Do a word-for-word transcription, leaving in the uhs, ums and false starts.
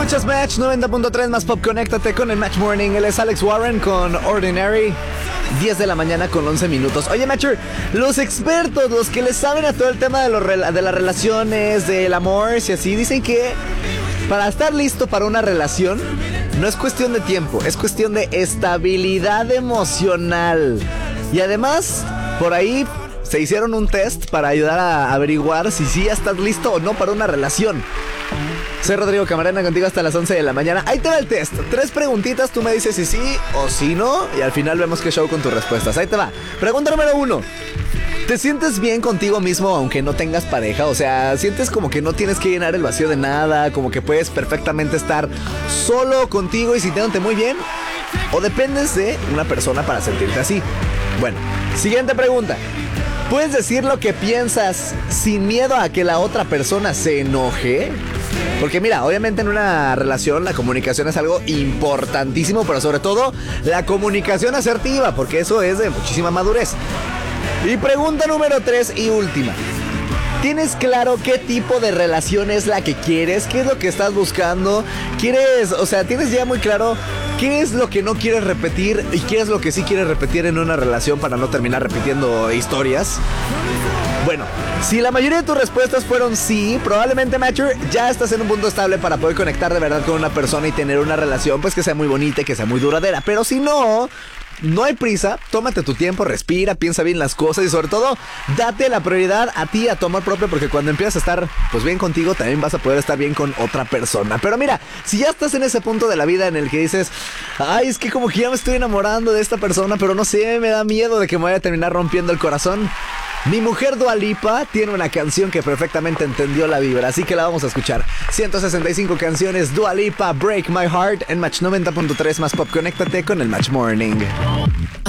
Escuchas Match noventa punto tres más Pop. Conéctate con el Match Morning. Él es Alex Warren con Ordinary. diez de la mañana con once minutos. Oye, Matcher, los expertos, los que le saben a todo el tema de, los, de las relaciones, del amor y así, dicen que para estar listo para una relación no es cuestión de tiempo, es cuestión de estabilidad emocional. Y además, por ahí se hicieron un test para ayudar a averiguar si sí estás listo o no para una relación. Soy Rodrigo Camarena, contigo hasta las once de la mañana. Ahí te va el test. Tres preguntitas, tú me dices si sí o si no. Y al final vemos qué show con tus respuestas. Ahí te va. Pregunta número uno. ¿Te sientes bien contigo mismo aunque no tengas pareja? O sea, ¿sientes como que no tienes que llenar el vacío de nada? ¿Como que puedes perfectamente estar solo contigo y sintiéndote muy bien? ¿O dependes de una persona para sentirte así? Bueno, siguiente pregunta. ¿Puedes decir lo que piensas sin miedo a que la otra persona se enoje? Porque mira, obviamente en una relación la comunicación es algo importantísimo, pero sobre todo la comunicación asertiva, porque eso es de muchísima madurez. Y pregunta número tres y última. ¿Tienes claro qué tipo de relación es la que quieres? ¿Qué es lo que estás buscando? ¿Quieres, o sea, tienes ya muy claro qué es lo que no quieres repetir y qué es lo que sí quieres repetir en una relación para no terminar repitiendo historias? Bueno, si la mayoría de tus respuestas fueron sí, probablemente, Matcher, ya estás en un punto estable para poder conectar de verdad con una persona y tener una relación pues que sea muy bonita y que sea muy duradera. Pero si no, no hay prisa, tómate tu tiempo, respira, piensa bien las cosas y sobre todo, date la prioridad a ti, a tu amor propio, porque cuando empiezas a estar pues bien contigo, también vas a poder estar bien con otra persona. Pero mira, si ya estás en ese punto de la vida en el que dices, ay, es que como que ya me estoy enamorando de esta persona, pero no sé, me da miedo de que me vaya a terminar rompiendo el corazón. Mi mujer Dua Lipa tiene una canción que perfectamente entendió la vibra, así que la vamos a escuchar. ciento sesenta y cinco canciones, Dua Lipa, Break My Heart, en Match noventa punto tres más Pop. Conéctate con el Match Morning.